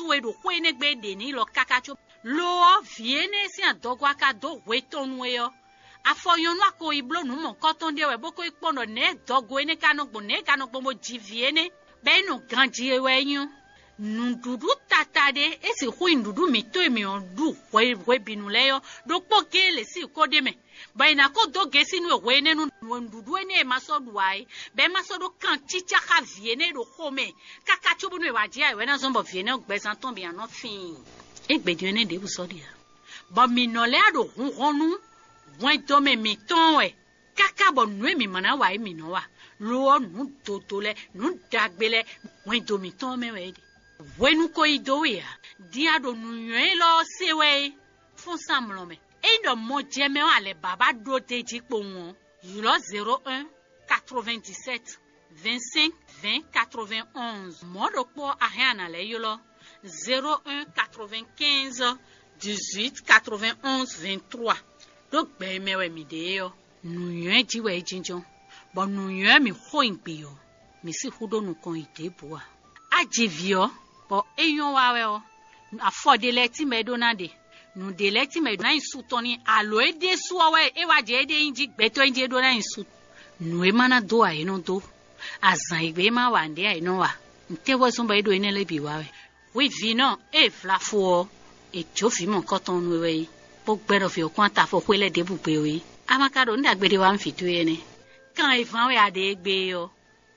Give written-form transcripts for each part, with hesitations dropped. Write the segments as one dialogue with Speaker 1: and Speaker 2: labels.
Speaker 1: we do kwene gbe de ni lo kakacho lo viene si adogwa ka do we tonu yo afoyonu ako iblo nu mo koton de we boko ipono ne dogo ene kanogbo mo jiviene be no ganji we yun ndudu tatade esi hu ndudu mi to emi ondu we binule yo do poke le si ko de me ba ina ko do gesi nu we ne nu ndudu ene maso duai be maso do kan chicha ka viene do home kakacho bu nu wa ji ai we na zombo viene ogbesan ton bi an fin egbedi ene de bu so dia ba mi no le ado hun honu wọ́n tó me mi tán ẹ̀ káká bọ̀ nù èmi mọ̀nà wà èmi náà wà lọ́wọ́ nù tòtò lẹ̀ nù dàgbé lẹ̀ wọ́n tó mi tán mẹ́wàá yìí wẹ́nu kò yí dòwe yà díà dò nù yẹn lọ séwẹ́ fún sàmùlọ̀ mẹ́ èyí dọ̀ mọ jẹ́mẹ́ wọn àlẹ́ bàbá dò déjì pò wọn yìí lọ 01 97 25 20 91 mọ́dọ̀ pọ̀ àhẹ́ ànàlẹ́ yìí lọ 01 95 18 91 23 do gbe mewe mi de yo nu yen jiwe jinjon bo nu yen mi ho inpe yo mi si hudo nu kon ide bua ajivio bo eyon wa we o afode le ti me donade nu de le ti me na insu toni alo ede su we e wa je ede inji gbe to inji do na insu nu e mana do a eno do azan igbe ma wa nde a eno wa nte wo so ba do ene le bi wa we vi no e flafo e jofi mo koton nu we gbero fi okun ta fo kwele de bugbe oyi amakado ndagbede wa mfitu yene kan ifan we ade gbe yo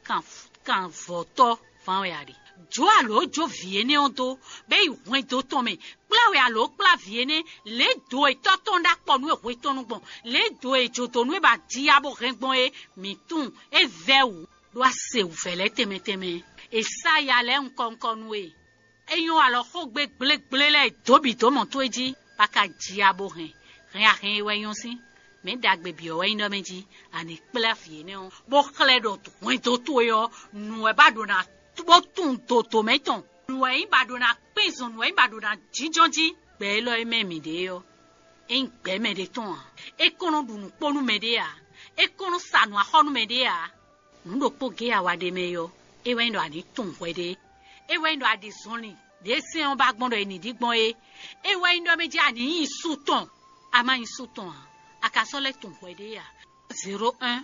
Speaker 1: kan voto fan we ade jo alo jo viene onto be iwon to ton me pla we alo pla viene le do e toton da po nu e tonu gbon le do e jo to nu e ba di abo rengbon e mitun e vewu do ase u fele temeteme e sa ya le nkonkon we eyon alo ho gbe gble le tobi to mo to eji paka jiabo hen rien we yon si me dagbe bi o we ndo meji ani pla fie ne o bo kle do to won to yo nu e ba do na bo tun to meton nu e ba do na pinson nu e ba do na jijonji gbe lo e me mi de yo en gbe me de ton e kono du nu ponu me de ya e kono sanu a honu me de ya nu do po ge awa de me yo e we ndo ani tun we de e we ndo adi soni de se on ba gbon do eni di gbon e wa indo meji ani insulton ama insulton akasole ton kwede ya 01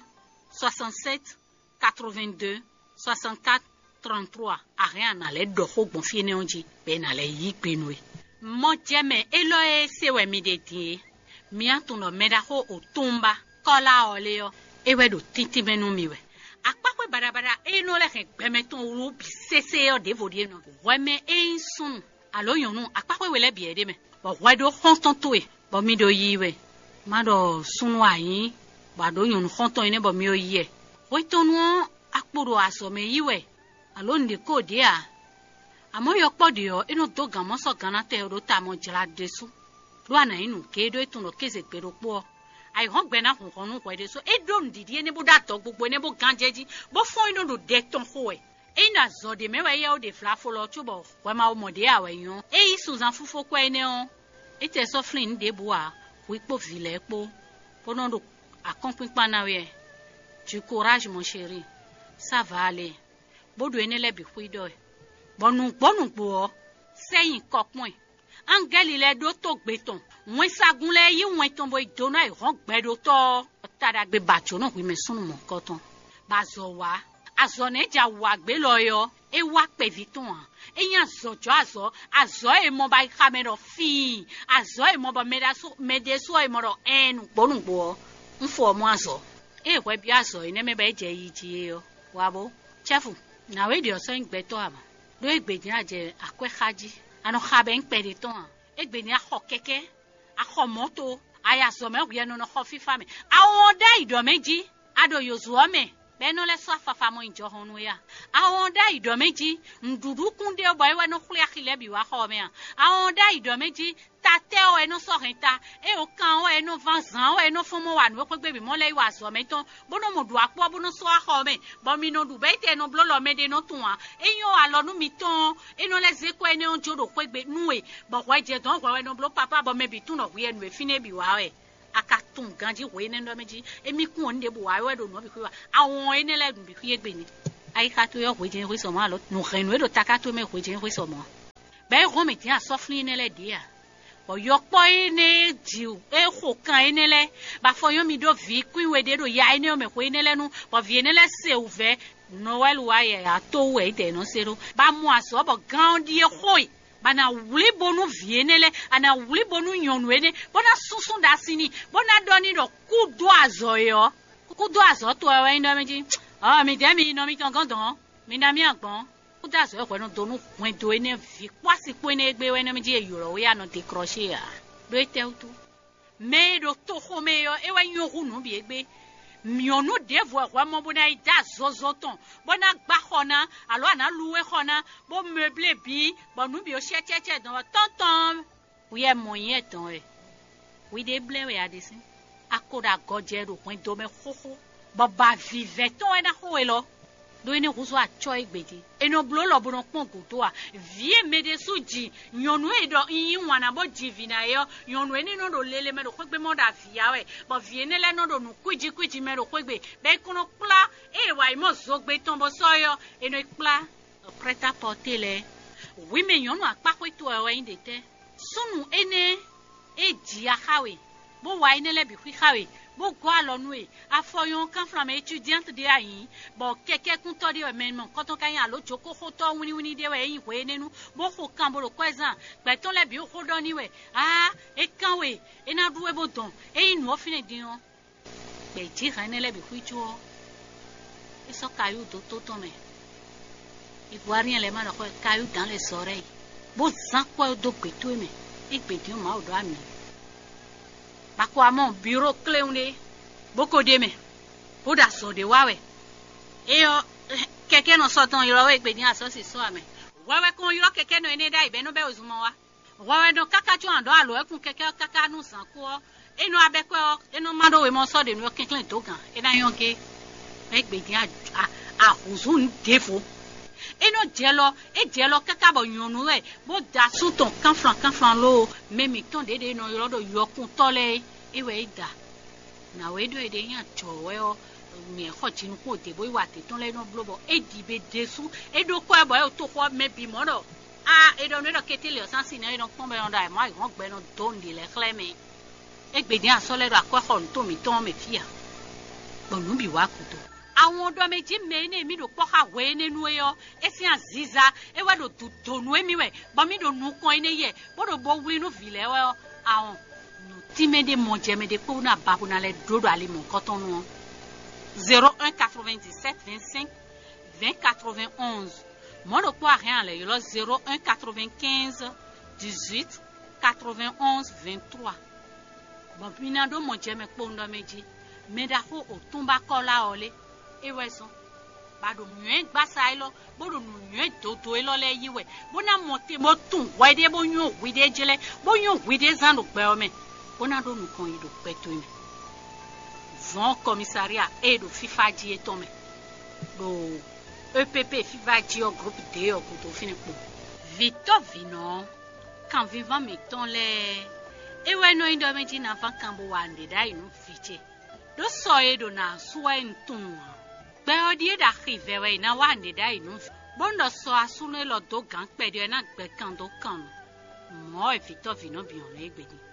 Speaker 1: 67 82 64 33 rien na le do ho gbon fi ne onji be na le yi pinwe mo jeme elo e se we mi de ti mi atun no meda ho otumba kola ole yo e we do titi menu mi we akpakwe barabara eno le gbemeton ru bi sese yo de vodie no we me e sun alo yonu akpakwe wele bi ede me bo wedo honton to e bo mi do yiwe ma do sunu ayin ba do yonu honton ine bo mi o yi e we tonu akporo aso me yiwe alo nde ko de a amo yo po de yo ino do gan mo so gan na te ro ta mo jira desu do ana inu ke do etun lo keze pero po ai hon gbe na hun nu ko de so e do ndidi ene bo da to gbogbo ene bo ganjeji bo fon ino do de ton ho e ina zo de mewe ye o de flafo lo tubo we ma o mode awe yon e isuzan fufo kwa ene on ite so flin de boa wi po vile po pono do akonpinpa na we du courage mon chéri ça va aller bodo ene le bi kuido bonu po seyin kokpon angeli le do to gbeton won sagun le yi won ton bo idona e ron gbedo to tada gbe bacho na wi me sunu mo koton bazo wa azone ja wa gbe lo yo e wa pe viton eyan zojo azo e mo ba camera fi azo e mo ba medeso e mo ro enu gbonugbo nfo mo azo e we bi azo ine me ba je yi ji yo wa bo chefu na we dio so ngbe to ama do egbe ni aje akwe khaji ano khabe ngbe de ton egbe ni akho keke akho moto aya so me ye no kho fifa me awon da ido meji ado yozuo me beno le so afafa mo injo honu ya awon da ido meji ndudu kunde o boy we no khule akhile bi wa kho me awon da ido meji tate o eno so renta e o kan o eno 20 ans o eno fun mo wa nu pe gbe bi mo le wa so me ton bono mo du apo bono so akho me bo mi no du be te no blo lo me de no tun an eyan alonu mi ton eno le ze ko ene on jodo pe gbe nu e bo kwa je don kwa we no blo papa bo me bi tun no wi enu e fine bi wa e akatun ganji we ne ndo meji emi kun onde bo wa we do no bi ku awon ene le dun bi ku ye gbe ni ai ka to yo we je we so ma lo no renu e do takato me we je we so mo be go me tia sofli ne le dia bo yo po ene jiu e ho kan ene le ba fo yo mi do vi kwin we de do ya ene o me ko ene le nu bo vi ene le se uve Noel wa ye ato we de no sero ba mu aso bo gan die hoi bana wuli bonu vienele ana wuli bonu nyonwene bona sunsun da sini bona doni do kudo azoyo to we ndo meji mi de mi no mi gangan don mi na mi agbon kudo azoyo ko no donu kun do ene fi kwasi po ene egbe we no meji eyuro we ya no de crochet ya do eteutu me do to ho me yo e wa nyoku no bi egbe mionu devo wa mo bona ida zozoton bona gba khona alo ana luwe khona bo meuble bi bo nu bi o cheche don tonton we moyen ton e we de ble we adisi akoda goje ro pin do me khokho bo ba vive ton e na ho e lo do ni kuso a choi gbeji eno blo lo bono pon kuto a vie mede suji nyonu e do yin wana bo jivina yo nyonu eni no do lele me do kwegbe mo da via we bo vie ne le no do nu kwiji me do kwegbe be kono kla e wa imo zogbe ton bo soyo eno kla prêt à porter le oui me nyonu apa ko to e yin de te sunu ene e ji akawe bo wa ene le bi kwi kawe bo gwa lonu e afoyon kan flam étudiante de ayin bo keke kun to de men mon koton kan ya lo joko ko to wini de we yin we nenu bo ko kan bo lo kwezan gbe ton le bi o ko do ni we e kan we e na duwe bo don e yin no fini din o gbe ji kan ne le bi kwichu o e so kayu to to me e guarien le ma ko kayu dans les oreilles bo zan ko do gbe to me e gbe din ma o do ami Bakwa mon bureau clé une boko deme boda so de wawe e keke no so ton iro we gbe ni aso si so ame wawe kon iro keke no ene dai be no be ozumo wa wawe no kaka ju ando alo ekun keke kaka nu san ko eno abeko eno mado we mo so de no kinkin to gan e na yonke e gbe ni a huzun defo eno jelo kaka bo nyonu e bo da su ton kan lo memi ton de no yoro do yokun tole iwe ida na we do de yan chowe o mi ho jinu ko de bo iwa te ton le no blobo e di be desu e do ko e bo e to ko me bi mo do e do no do ketele o san si ne do pon be on da mo won gbe no don de le kleme e gbe ni asole do akwa to mi ton me fia bonu bi wa kuto àwọn odo meji me ne mi do poka we nenu yo esi aziza e wa do tutonu emi we bo mi do nu kon ene ye bo do bo wi nu vile we àwọn no timede mo je me de ko na ba ko na le dodo ali mo koton nu 01 97 25 20 91 mo do ko rien le yo 01 95 18 91 23 bo bina do mo je me ko ndo meji me da ko o tumba kola ole eweson bado nyen gbasa ilo bodo nyen toto ilo le yiwe bona monte mo tun wede bo nyon wide jele bo nyon wide zando gbe o me bona do nu kon ido peto mi von commissariat et do fifaji eton me do EPP fifaji o groupe de o ko to fini po Victor Vino kan vivant mi ton le ewe no indo meji na van kan bo wande da inu fiche do so edo na suwa ntun Be odie da rive we na wande da inu bondo so asune lo do gan pede na gbe kan do kan mo e Victor Vino bi on egbe ni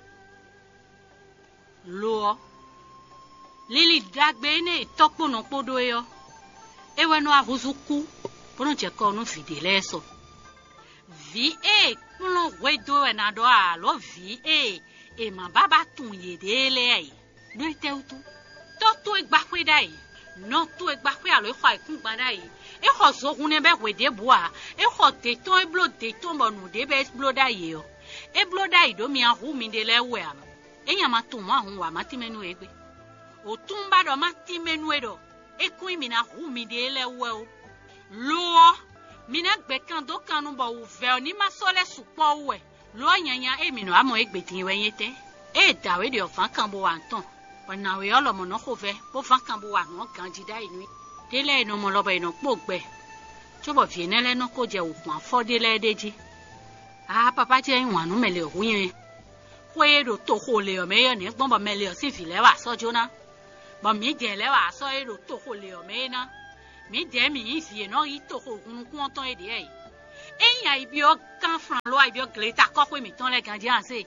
Speaker 1: lo lili dagbe ne topono podo yo ewe no avuzuku bono je ko no fidele so va kulo wedo e na do a lo va e ma baba tun yedele ai do eteutu to egba kwe dai no to egba kwe alo kwa ikun gbada yi e ho zogun ne be wede bua e ho te ton e blo de ton bonu de be blo da yi o e blo da yi do mi ahu mi de le we am e nya ma tun wa hun wa ma ti menu egbe o tun ba do ma ti menu e do e kun mi na hu mi de le we o lo mi na gbe kan do kanu bo u ve ni ma so le supo we lo yanya e mi no amo egbe tin we yete e da we de ofan kan bo wa nton ona we olo mo no ko fe bo fan kan bo wa no kan ji da inu dele no mo lo ba ino po gbe to bo fi nele no ko je okun afode le deji papa je yin wanu mele ohun yin ko e do to ko le o me yo ni gbon bo mele o si fi le wa so jona bo mi je le wa so e do to ko le o me na mi de mi yin fi no yi to ko kun kun ton e de Eya ibio kan fran lo ibio gleta kokwe mi ton le ganji anse.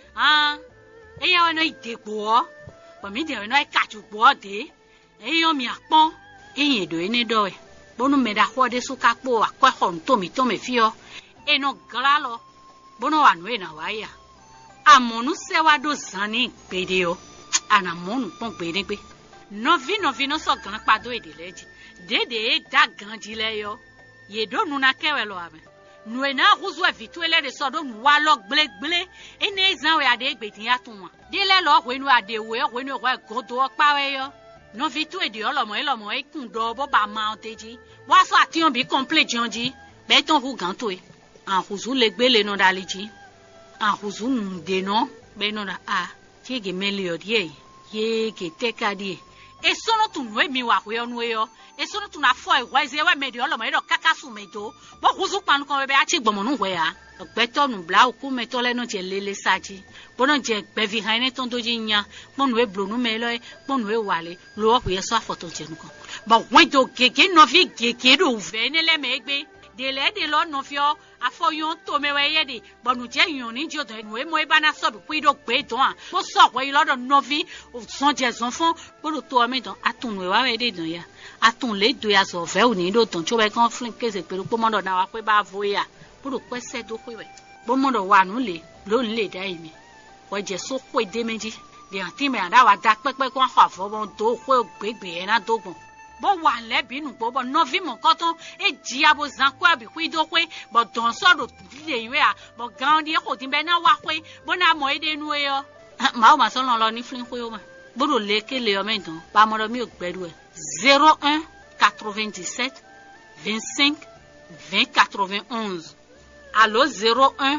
Speaker 1: Eya we no idegbo. Bo mi de we no ikachugbo de. Eyo mi apon. Eyin do ene do e. Bonu me da ho de suka po akwa hon to mi fio. Eno glalo. Bono wa no na wa ya. Amonu se wa do zani gbede o. Anamonu pon gbede gbe. Novi no so gan pado ede leji. Dede da ganji le yo. Ye do nu na kewe lo ame. Nu ena ruzu evitu ele de so do nu wa lo gble. Ene zan we ade gbedin atun wa. Dele lo we nu ade we nu we godo pa we yo. No vitu ede olomo e kun do bo ba ma oteji. Wa so ati on bi complete jonji. Be ton hu gan to e. An ruzu le gbele no daliji. An ruzu nu de no. Be no da ti ge meli odie. Ye ge teka die. E sono tu no mi wa we onu yo. E sono tu na fo e wise we me de olomo e do kakasu me do. Bo ruzu pan ko be a chi gbomo nu we ya. Ogbeto nu bla oku me to le no je lele saji. Bono je gbe vi han ne ton doji nya. Bonu e blonu me lo e, bonu e wale. Lo wo ye so afoto je nu ko. Bo wen do gege no vi gege do ve ne le me gbe. De lo no fio afoyon to me we ye de. Bonu je yon ni jo do nu e mo e bana so bi ku do gbe don an. Bo so we lo do no vi o son je zon fon. Bodo to me don atun we wa we de don ya. Atun le do ya so ve o ni do ton cho be kan flin keze pe po mo do na wa pe ba vo ya. Bodo pese do ku we. Bo mo do wa nu le lo le da imi. Wo je so ku de meji. De an ti me ada wa da pepe kon ha fo bon do ku gbegbe e na dogun. Bo wa le binu bo no vi mo koton e ji abo zan ku abi ku do kwe bo don so do le iwe a bo gan di ko tin be na wa kwe bo na mo e de nu e yo. Ma o ma so lo ni flin ku yo ma. Bodo le ke le o me don ba mo do mi o gbedu e. 01 97 25 20 91. Allo 01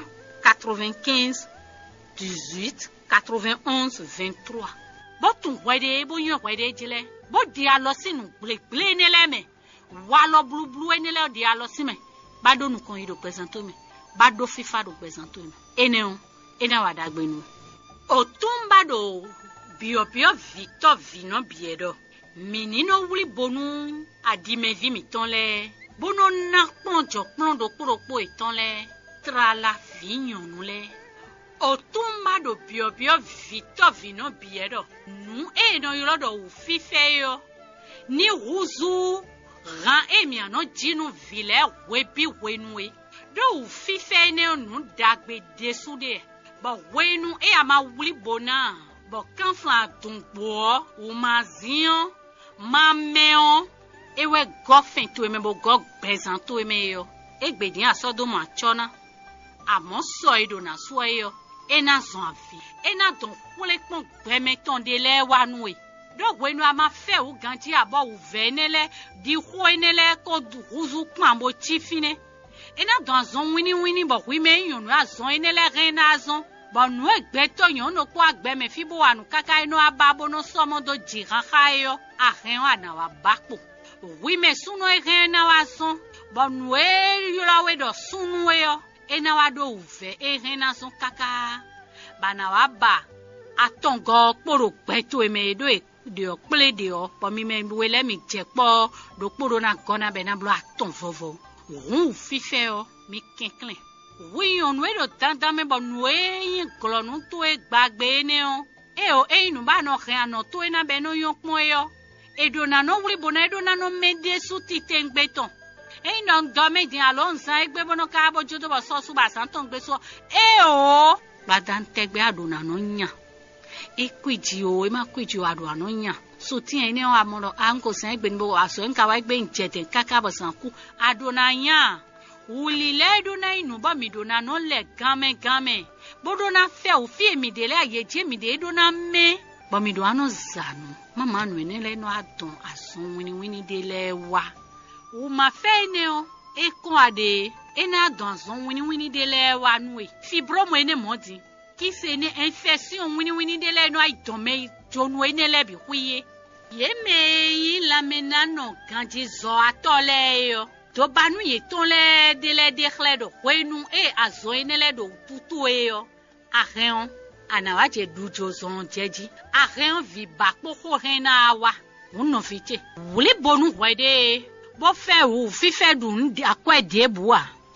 Speaker 1: 95 18 91 23. Botun wede bo yon wede jile. Bo di alo sinu ble ne le me. Wa lo blu ne le di alo si me. Ba do nu kon yi do presento me. Ba do FIFA do presento me. Ene wa da gbe nu. Otumba do bio Victor vino biedo. Menino wuli bonu adime vi mi ton le. Bono na ponjo do po eton le. Tra la vignon nu le. Otumba do bio Victor vino biedo. Nu e no yolo do ufife yo. Ni ruzu ran e mi ano jinu vile webi wenue. Do ufife ne nu dagbe desude. Ba wenu e ama wuli bona. Ba kanfla dunbo u mazion. Ma meon ewe gofen to me bo gog bezan to me yo egbedin asodo ma chona amo so ido na so yo ena zon afi ena don kule pon gbeme ton de le wa nu e do wenu ama fe u ganji abo u venele di ho enele ko du ruzu pan bo chi fine ena don zon wini bo wi me yun azon enele rena azon bo nu egbe to yon no ko agbe me fi bo anu kaka ino ababo no somo do jiran khayo ahen wa na wa bakpo wi me suno e na wa son bo nu e yola we do sunu we yo e na wa do uve e na son kaka ba na wa ba atongo poro gbe to e me do e de o ple de o po mi me we le mi je po do poro na gona be na blo aton vovo run fife o mi kinklen. Oui, on we do tanta me bon we glonu to e gbagbe ne o. E inu ba no re ano to e na be no yon pon yo. E do na no wuri bona e do na no mede su ti tengbe ton. E no do me din alo nsan egbe bono ka bojo to bo so su ba san ton gbe so. Ba dan tegbe ado na no nya. E kwiji o e ma kwiji o ado ano nya. So ti en ne o amoro anko san egbe ni bo aso nka wa egbe njete kaka bo san ku ado na nya. Uli le do na inu ba mi do na no le game. Bodo na fe o fi mi de le aye je mi de do na me. Ba mi do ano zanu. Mama nu ene le no adon asun wini de le wa. O ma fe ne o. E kon ade. E na adon asun wini de le wa nu e. Fibro mo ene modi. Ki se ne infection wini de le no ai don me jonu ene le bi kuye. Ye me yi la menano ganji zo atole yo. Do banu ye ton le de le dekhle do kwenu e azo enele do tutu e yo ahen anawa je dujo zon jeji ahen vi bakpo ko hena wa unno fiche wuli bonu wede bo fe wu fife du ndi akwa de buwa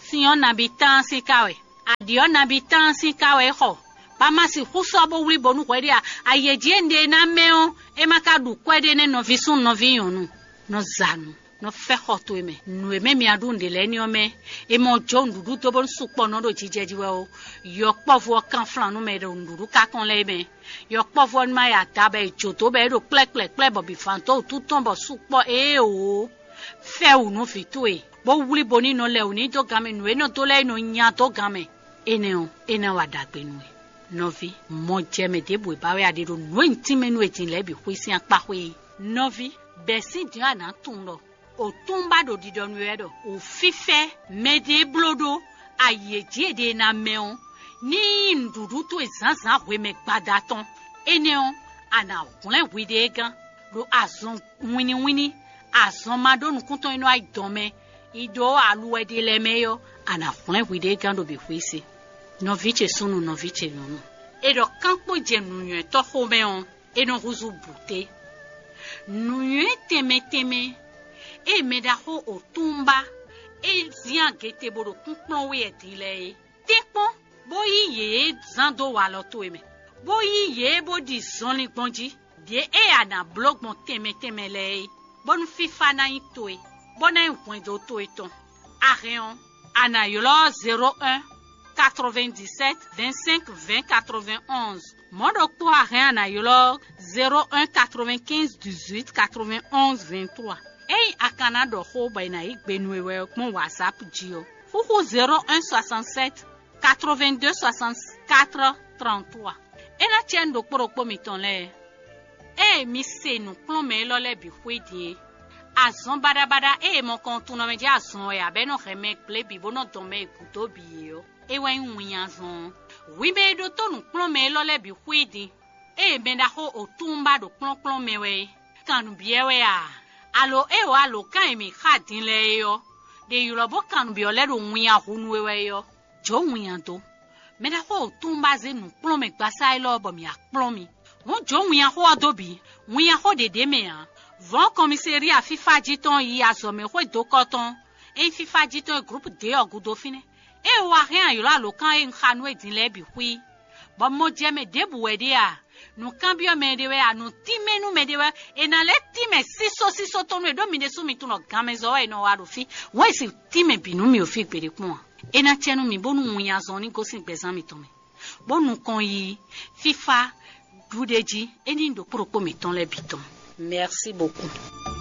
Speaker 1: Sion habitant si kawe. Adion habitant si kawe ho. Pamasi huso bo wuli bonu kwedia. Ayejende na meo. Emakadu kwede ne no visun no viyonu. No zanu. No fe hotu eme. No eme mi adunde leni ome. Emo John dudu to bon sukpo no do jijejiwe o. Yok povo kan flan no me do ndudu kakon le eme. Yok povo ma ya tabe joto be do klek bobi fanto tuton bo sukpo o. Fe u no fitu e. Bo wuli boni no le uni to game no eno to le no nya to game. Ene wa dagbe nu e. Novi mo jeme de bo bawe ade do no ntime no etin le bi kwesi anpa hwe. Novi besi dia na tunlo. O tumba do didonu edo. O fife mede blodo ayeje de na meon. Ni ndudu to ezanzan we me gbadaton. Eneon ana wlen wide gan. Do azon wini. Azon mado nu kunton ino ai dome. Ido aluwe de lemeyo ana wlen wide gan do bi kwesi. Noviche sunu noviche nono. Edo kanpo jenu to homeon. Eno ruzu bute. Nuyue teme. E medaho o tumba. E zian gete bodo kunknon we etile. Tekpon. Boyi ye zando walo to eme. Boyi ye bodi zonli bonji. Die e ana blog mon teme le. Bon fifa na ito e. Bona yon do to eton. Areon. Ana yolo 01 97 25 20 91. Mondo po areon ana yolo 01 95 18 91 23. Ei akana do ho ba na igbenuwe mon WhatsApp jio. Fuku 01 67 82 64 33. Ena tien do porokpo miton le. Mi se nu plome lo le bi hwedie. Azon bada mon kontu no me di azon e abe no remek ple bi bono tome ekuto bi yo. Wen wianzon. Wi be do to nu plome lo le bi hwedi. Benda ho otumba do plon mewe. Kanu biewe a. Alo kan mi khadin le yo. De yulobo kanu bi ole do wian hunwewe yo. Jo wian to. Meda ho otumba ze nu plon me gbasa ilo bo mi akplon mi. Won jo wian ho adobi. Wian ho de me a. Von commissariat FIFA jiton yi asome ho do koton. FIFA jiton groupe de ogudo fine. Wa rien yo la lo kan en khanu edin le bi hui. Bo mo jeme debu wede a. Nu kambio medewe a nu time nu medewe e na le time siso tonu e do mi de su mi tuno gamezo e no wa do fi. Wa si time bi nu mi o fi pere kun. E na tienu mi bonu wian zon ni go sin pesan mi tome. Bonu kon yi FIFA dudeji eni ndo propo mi ton le biton. Merci beaucoup.